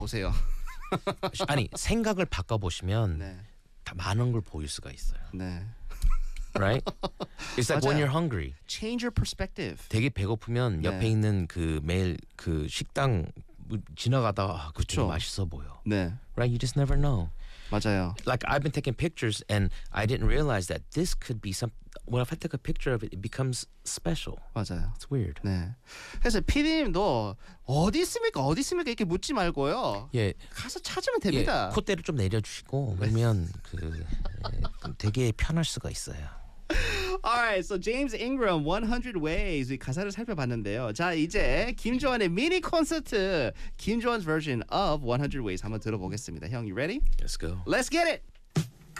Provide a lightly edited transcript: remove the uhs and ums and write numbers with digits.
보세요. 아니 생각을 바꿔보시면 네. 다 많은 걸 보일 수가 있어요. 네. Right? It's like when 맞아요. you're hungry. Change your perspective. 되게 배고프면 옆에 네. 있는 그 매일 그 식당 지나가다가 그거 그쵸. 맛있어 보여. 네. Right? You just never know. 맞아요. Like I've been taking pictures and I didn't realize that this could be some. Well, if I take a picture of it, it becomes special. 맞아요. It's weird. 네. 그래서 PD님도 어디 있습니까? 어디 있습니까? 이렇게 묻지 말고요. 예, 가서 찾으면 예, 됩니다. 콧대를 좀 내려주시고 그러면 그 되게 편할 수가 있어요. Alright, so James Ingram 100 Ways 이 가사를 살펴봤는데요. 자, 이제 김조한의 미니 콘서트 김조한's version of 100 Ways 한번 들어보겠습니다. 형, you ready? Let's go. Let's get it!